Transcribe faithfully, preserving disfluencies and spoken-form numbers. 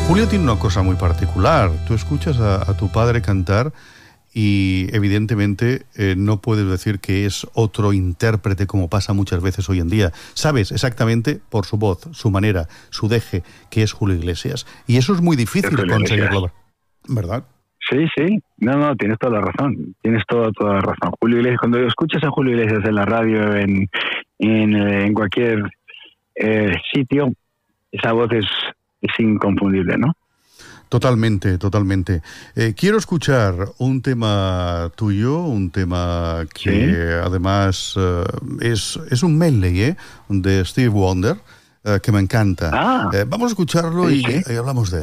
Julio tiene una cosa muy particular. Tú escuchas a, a tu padre cantar y evidentemente eh, no puedes decir que es otro intérprete como pasa muchas veces hoy en día. Sabes exactamente por su voz, su manera, su deje, que es Julio Iglesias. Y eso es muy difícil conseguirlo, ¿verdad? Sí, sí. No, no, tienes toda la razón. Tienes toda, toda la razón. Julio Iglesias, cuando escuchas a Julio Iglesias en la radio, en, en, en cualquier eh, sitio, esa voz es, es inconfundible, ¿no? Totalmente, totalmente. Eh, quiero escuchar un tema tuyo, un tema que ¿sí? además uh, es, es un medley ¿eh? de Stevie Wonder, uh, que me encanta. Ah, eh, vamos a escucharlo sí, y, sí. y hablamos de él.